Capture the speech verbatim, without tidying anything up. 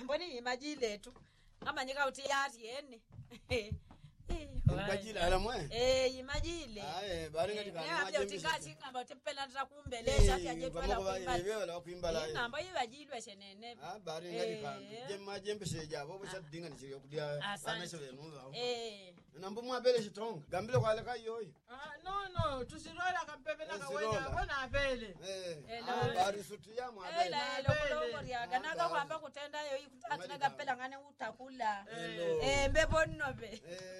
mboni imajile tu kama nyika uti yati yene Imajile ala mwe eh imajile aye bali ngati kana maje utingachi kamba utempela ntakumbelesha ati ajetwela kuimba yewe la kuimba la namba yibajilwe shenene ah bali ngati kana je majembe sheja abo bushadinga nishiriyo kudia anasho yenu eh nambo mwabele shitonga gambile kwale kayoyo ah no no tusirola kampepe na kawenya bona abele eh bali suti ya mwabele ela elo kulomoriya kanaka kwamba kutenda yo ikutati nakapela ngane utakula eh mbebo nnobe